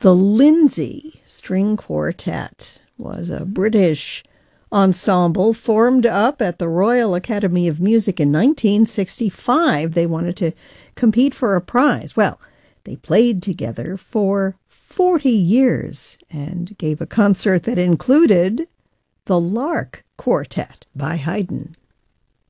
The Lindsay String Quartet was a British ensemble formed up at the Royal Academy of Music in 1965. They wanted to compete for a prize. Well, they played together for 40 years and gave a concert that included the Lark Quartet by Haydn.